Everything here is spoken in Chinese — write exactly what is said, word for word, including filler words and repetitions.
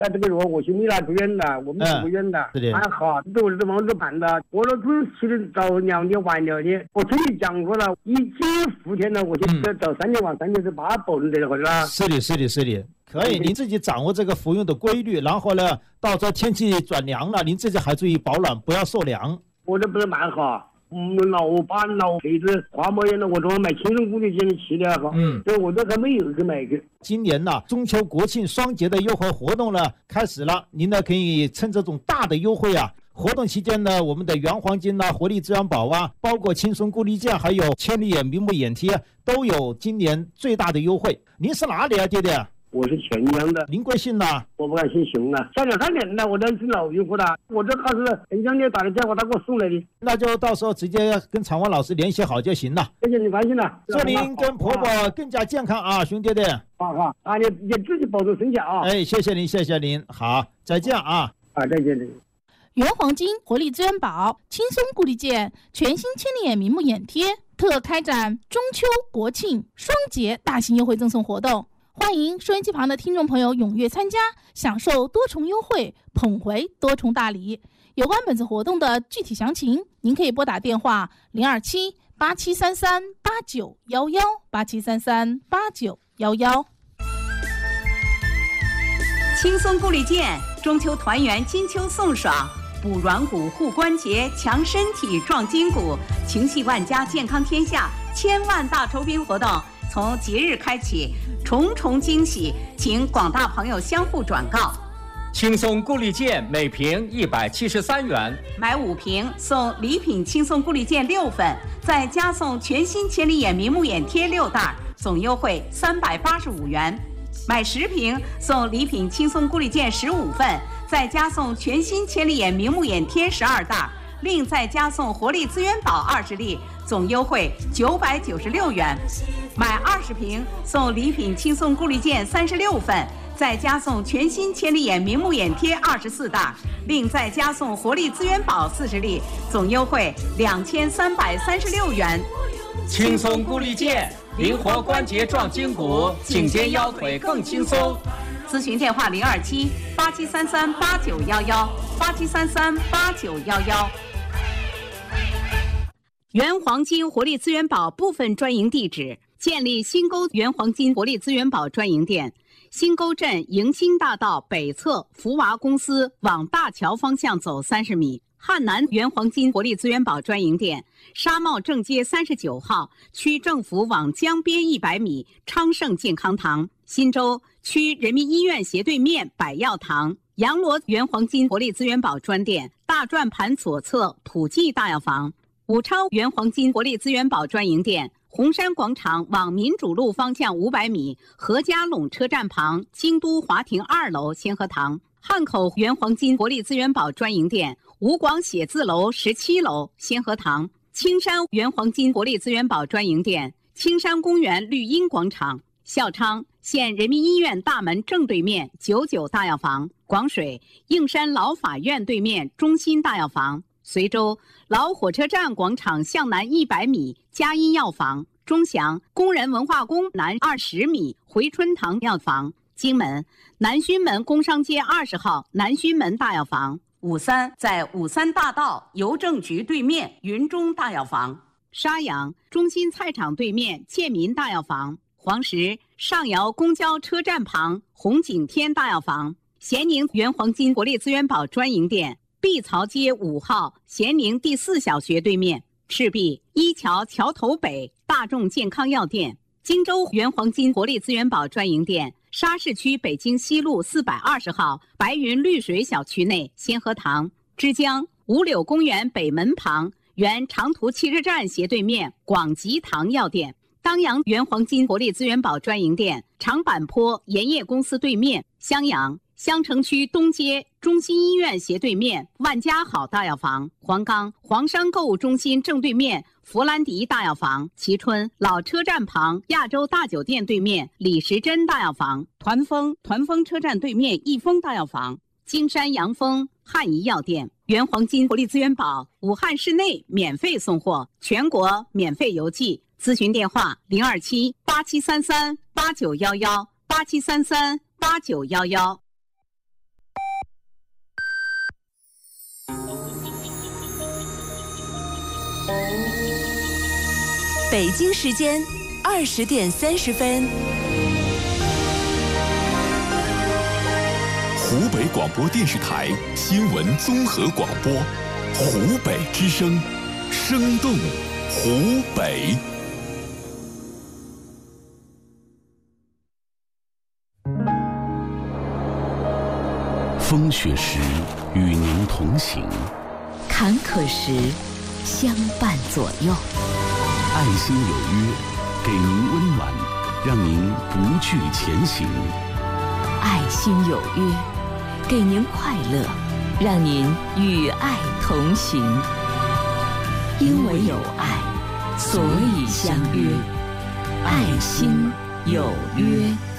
那这个药我去米拉住院的，我们住院的， 嗯、 还好，都是这帮子办的。我的主期的早两年晚两年，我跟你讲过了，一接福田呢，我就早三年晚三年是八保的这个了。 是的，是的，是的。可以，您自己掌握这个服用的规律，然后呢，到这天气转凉了，您自己还注意保暖，不要受凉。 我这不是蛮好，嗯，老把老配置花模样的，我总买轻松固体健的气的哈，嗯，所以我这还没有去买个。 今年呢，中秋国庆双节的优惠活动呢开始了，您呢可以趁这种大的优惠啊。活动期间呢，我们的原黄金啊、活力资源宝啊，包括轻松固力健，还有千里眼明目眼贴，都有今年最大的优惠。您是哪里啊，爹爹？ 我是全疆的。 您贵姓呢？ 我不敢姓熊啊。下两三年了，我这是老用户的，我这还是全疆的打的电话，他给我送来的。 那就到时候直接跟常文老师联系好就行了。 谢谢你关心了。 祝您跟婆婆更加健康啊，熊爹爹。 好好啊，你你自己保重身体啊。 哎，谢谢您，谢谢您。好，再见啊。 啊，再见。 原黄金、活力资源宝、轻松固力健、全新千里眼明目眼贴特开展中秋国庆双节大型优惠赠送活动，欢迎收音机旁的听众朋友踊跃参加，享受多重优惠，捧回多重大礼。有关本次活动的具体详情，您可以拨打电话零二七八七三三八九幺幺八七三三八九幺幺。 轻松固力健，中秋团圆，金秋送爽。补软骨、护关节、强身体、壮筋骨，情系万家，健康天下，千万大酬宾活动从即日开启，重重惊喜，请广大朋友相互转告。 轻松固力健每瓶一百七十三元， 买五瓶送礼品轻松固力健六份，再加送全新千里眼明目眼贴六袋，总优惠三百八十五元。买十瓶送礼品轻松固力健十五份，再加送全新千里眼明目眼贴十二袋，另再加送活力资源宝二十粒，总优惠九百九十六元。买二十瓶送礼品轻松固力健三十六份，再加送全新千里眼明目眼贴二十四袋，另再加送活力资源宝四十粒，总优惠两千三百三十六元。 轻松固力健，灵活关节壮筋骨，颈肩腰腿更轻松。 咨询电话零二七八七三三八九幺幺八七三三八九幺幺。原黄金活力资源宝部分专营地址：建立新沟原黄金活力资源宝专营店，新沟镇迎新大道北侧福娃公司往大桥方向走三十米。汉南原黄金活力资源宝专营店，沙帽正街三十九号，区政府往江边一百米，昌盛健康堂。新洲区人民医院斜对面百药堂。洋螺原黄金活力资源宝专店，大转盘左侧普济大药房。武超原黄金活力资源宝专营店，红山广场往民主路方向五百米，何家垄车站旁京都华庭二楼先河堂。汉口原黄金活力资源宝专营店，吴广写字楼十七楼先河堂。青山原黄金活力资源宝专营店，青山公园绿荫广场。孝昌县人民医院大门正对面九九大药房。广水应山老法院对面中心大药房。随州老火车站广场向南一百米佳音药房。钟祥工人文化宫南二十米回春堂药房。荆门南圩门工商街二十号南圩门大药房。五三在五三大道邮政局对面云中大药房。沙阳中心菜场对面建民大药房。黄石上窑公交车站旁红景天大药房。咸宁原黄金活力资源宝专营店，碧槽街五号咸宁第四小学对面。赤壁一桥桥头北大众健康药店。荆州原黄金活力资源宝专营店，沙市区北京西路四百二十号白云绿水小区内先河堂。枝江五柳公园北门旁原长途汽车站斜对面广吉堂药店。当阳原黄金活力资源宝专营店，长坂坡盐业公司对面。襄阳襄城区东街中心医院斜对面万家好大药房。黄冈黄山购物中心正对面弗兰迪大药房。蕲春老车站旁亚洲大酒店对面李时珍大药房。团丰团丰车站对面益丰大药房。金山阳丰汉仪药店。原黄金活力资源宝武汉市内免费送货，全国免费邮寄。咨询电话零二七八七三三八九幺幺八七三三八九幺幺。 北京时间二十点三十分。 湖北广播电视台新闻综合广播，湖北之声，生动湖北。风雪时与您同行， 坎坷时相伴左右， 爱心有约，给您温暖，让您不惧前行。 爱心有约，给您快乐，让您与爱同行。因为有爱，所以相约，爱心有约。